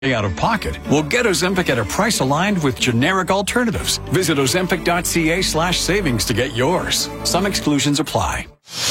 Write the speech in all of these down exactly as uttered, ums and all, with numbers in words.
out of pocket? Well, get Ozempic at a price aligned with generic alternatives. Visit ozempic.ca slash savings to get yours. Some exclusions apply.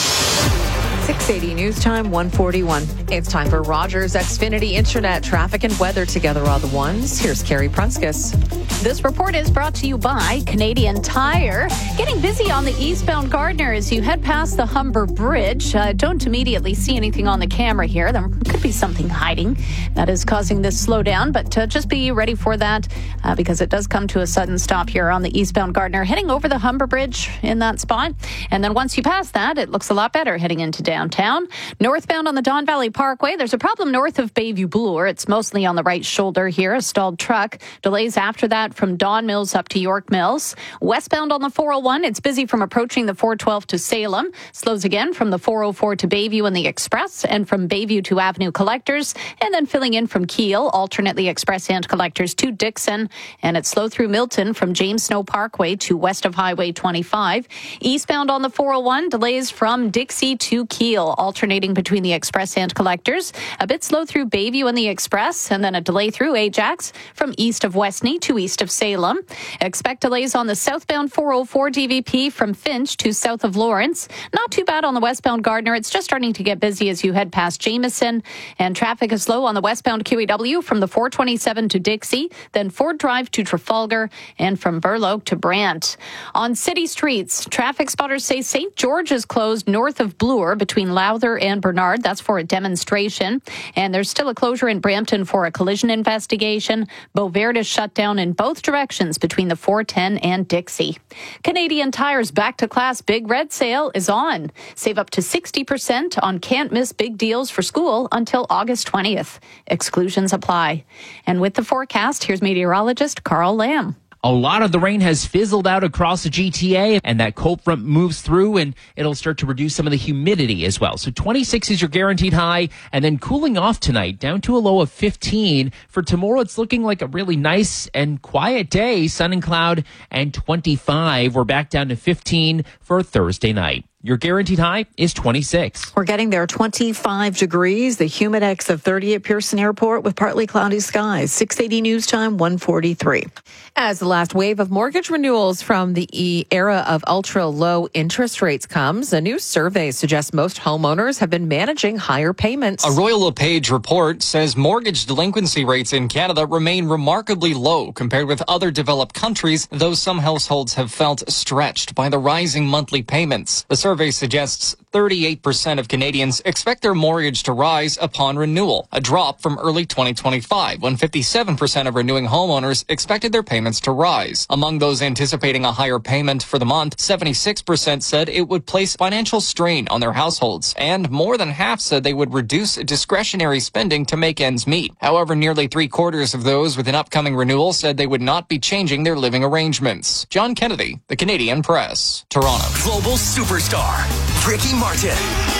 six eighty News Time, one forty-one. It's time for Rogers Xfinity Internet traffic and weather together all the ones. Here's Carrie Prunskis. This report is brought to you by Canadian Tire. Getting busy on the eastbound Gardiner as you head past the Humber Bridge. Uh, don't immediately see anything on the camera here. There could be something hiding that is causing this slowdown, but uh, just be ready for that uh, because it does come to a sudden stop here on the eastbound Gardiner, heading over the Humber Bridge in that spot. And then once you pass that, it looks a lot better heading into downtown. Northbound on the Don Valley Parkway, there's a problem north of Bayview Bloor. It's mostly on the right shoulder here, a stalled truck. Delays after that from Don Mills up to York Mills. Westbound on the four oh one, it's busy from approaching the four twelve to Salem. Slows again from the four oh four to Bayview and the Express, and from Bayview to Avenue Collectors, and then filling in from Kiel, alternately Express and Collectors to Dixon, and it's slow through Milton from James Snow Parkway to west of Highway twenty-five. Eastbound on the four oh one, delays from Dixie to Kiel, alternating between the Express and Collectors. A bit slow through Bayview and the Express, and then a delay through Ajax from east of Westney to east of Salem. Expect delays on the southbound four oh four D V P from Finch to south of Lawrence. Not too bad on the westbound Gardiner. It's just starting to get busy as you head past Jameson, and traffic is slow on the westbound Q E W from the four twenty-seven to Dixie, then Ford Drive to Trafalgar, and from Burloak to Brant. On city streets, traffic spotters say Saint George is closed north of Bloor between Lowther and Bernard. That's for a demonstration. And there's still a closure in Brampton for a collision investigation. Beauvert is shut down in both directions between the four ten and Dixie. Canadian Tire's Back to Class Big Red Sale is on. Save up to sixty percent on can't miss big deals for school until August twentieth. Exclusions apply. And with the forecast, here's meteorologist Carl Lamb. A lot of the rain has fizzled out across the G T A, and that cold front moves through, and it'll start to reduce some of the humidity as well. So twenty-six is your guaranteed high, and then cooling off tonight down to a low of fifteen. For tomorrow, it's looking like a really nice and quiet day, sun and cloud, and twenty-five. We're back down to fifteen for Thursday night. Your guaranteed high is twenty-six. We're getting there, twenty-five degrees, the humidex of thirty at Pearson Airport with partly cloudy skies. six eighty News Time, one forty-three. As the last wave of mortgage renewals from the e- era of ultra-low interest rates comes, a new survey suggests most homeowners have been managing higher payments. A Royal LePage report says mortgage delinquency rates in Canada remain remarkably low compared with other developed countries, though some households have felt stretched by the rising monthly payments. The survey suggests thirty-eight percent of Canadians expect their mortgage to rise upon renewal, a drop from early twenty twenty-five, when fifty-seven percent of renewing homeowners expected their payments to rise. Among those anticipating a higher payment for the month, seventy-six percent said it would place financial strain on their households, and more than half said they would reduce discretionary spending to make ends meet. However, nearly three quarters of those with an upcoming renewal said they would not be changing their living arrangements. John Kennedy, The Canadian Press, Toronto. Global superstar Ricky Martin.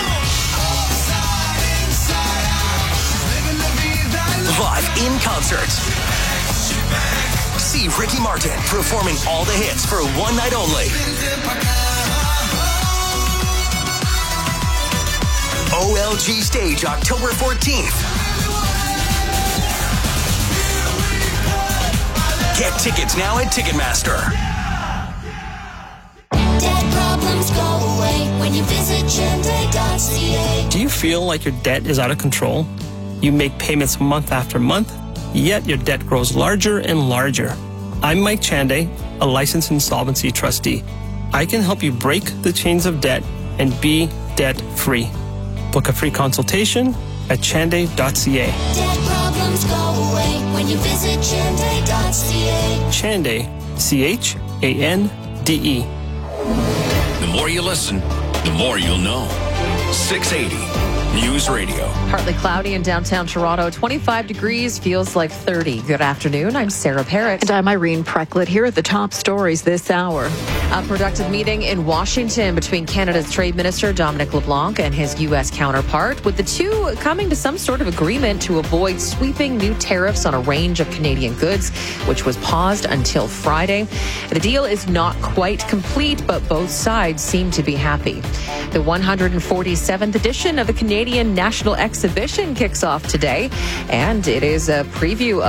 Live in concert. See Ricky Martin performing all the hits for one night only. O L G Stage, October fourteenth. Get tickets now at Ticketmaster. Debt problems go away when you visit Chende dot c a. Do you feel like your debt is out of control? You make payments month after month, yet your debt grows larger and larger. I'm Mike Chande, a licensed insolvency trustee. I can help you break the chains of debt and be debt-free. Book a free consultation at Chande dot c a. Debt problems go away when you visit Chende dot c a. Chande, C H A N D E. The more you listen, the more you'll know. six eighty News Radio. Partly cloudy in downtown Toronto. twenty-five degrees, feels like thirty. Good afternoon. I'm Sarah Parrott. And I'm Irene Precklett. Here are the top stories this hour. A productive meeting in Washington between Canada's Trade Minister Dominic LeBlanc and his U S counterpart, with the two coming to some sort of agreement to avoid sweeping new tariffs on a range of Canadian goods, which was paused until Friday. The deal is not quite complete, but both sides seem to be happy. The one hundred forty-seventh edition of the Canadian Canadian National Exhibition kicks off today, and it is a preview